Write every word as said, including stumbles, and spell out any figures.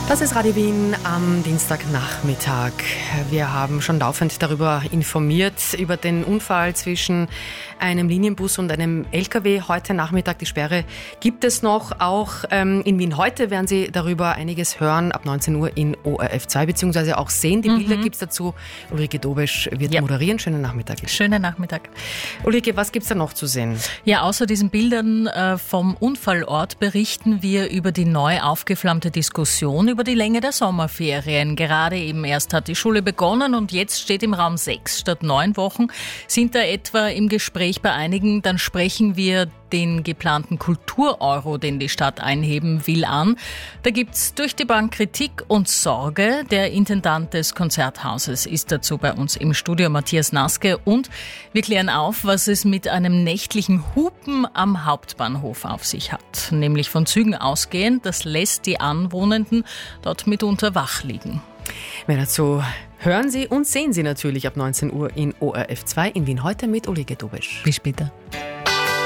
Das ist Radio Wien am Dienstagnachmittag. Wir haben schon laufend darüber informiert, über den Unfall zwischen einem Linienbus und einem L K W. Heute Nachmittag, die Sperre gibt es noch. Auch ähm, in Wien heute werden Sie darüber einiges hören, ab neunzehn Uhr in O R F zwei, beziehungsweise auch sehen. Die mhm. Bilder gibt es dazu. Ulrike Dobesch wird ja. moderieren. Schönen Nachmittag. Schönen Nachmittag. Ulrike, was gibt es da noch zu sehen? Ja, außer diesen Bildern äh, vom Unfallort berichten wir über die neu aufgeflammte Diskussion über die Länge der Sommerferien. Gerade eben erst hat die Schule begonnen und jetzt steht im Raum sechs statt neun Wochen. Sind da etwa im Gespräch bei einigen, dann sprechen wir den geplanten Kultur-Euro, den die Stadt einheben will, an. Da gibt's durch die Bank Kritik und Sorge. Der Intendant des Konzerthauses ist dazu bei uns im Studio, Matthias Naske. Und wir klären auf, was es mit einem nächtlichen Hupen am Hauptbahnhof auf sich hat. Nämlich von Zügen ausgehend. Das lässt die Anwohnenden dort mitunter wach liegen. Mehr dazu hören Sie und sehen Sie natürlich ab neunzehn Uhr in O R F zwei in Wien heute mit Ulrike Dobesch. Bis später.